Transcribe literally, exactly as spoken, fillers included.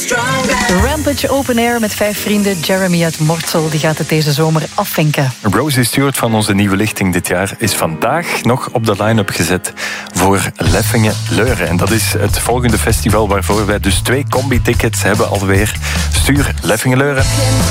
Rampage Open Air met vijf vrienden. Jeremy uit Mortsel die gaat het deze zomer afvinken. Rosie Stewart van onze nieuwe lichting dit jaar is vandaag nog op de line-up gezet voor Leffingen-Leuren. En dat is het volgende festival waarvoor wij dus twee combi-tickets hebben alweer. Stuur Leffingen-Leuren.